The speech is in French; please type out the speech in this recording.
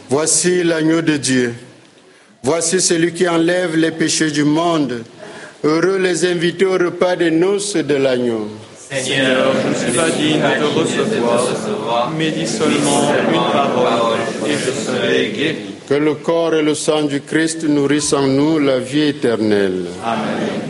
Voici l'agneau de Dieu. Voici celui qui enlève les péchés du monde. Heureux les invités au repas des noces de l'agneau. Seigneur, je ne suis pas digne de te recevoir, mais dis seulement une parole et je serai guéri. Que le corps et le sang du Christ nourrissent en nous la vie éternelle. Amen.